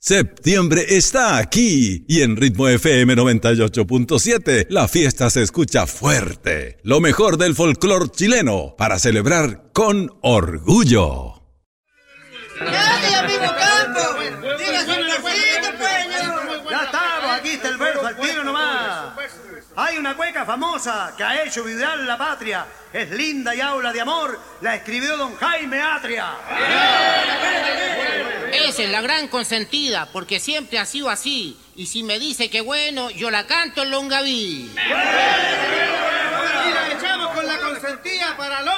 Septiembre está aquí y en Ritmo FM 98.7 la fiesta se escucha fuerte. Lo mejor del folclor chileno para celebrar con orgullo. ¡Ay, amigo Campo! ¡Dígase un versito, pues! Ya estamos, aquí está el verso al tiro nomás. Hay una cueca famosa que ha hecho vibrar la patria. Es linda y habla de amor. La escribió don Jaime Atria. Esa es la gran consentida, porque siempre ha sido así. Y si me dice que bueno, yo la canto en Longaví. Y la echamos con la consentida para